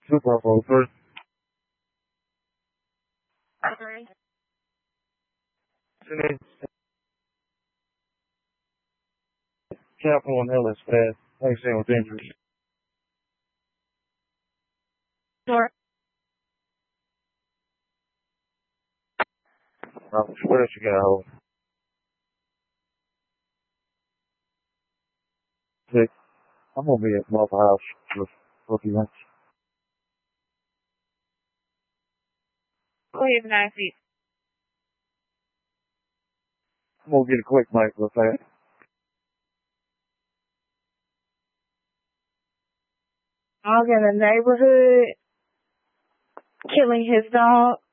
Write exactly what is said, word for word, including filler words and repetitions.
Super Bowl three. Three. Capital and Ellis fast. Like I said, with injuries. Four. Uh, what else you got, hold? Six. I'm gonna be at Waffle House for, for a few minutes. Go ahead, nine feet. I'm gonna get a quick mic real fast. Dog in the neighborhood killing his dog.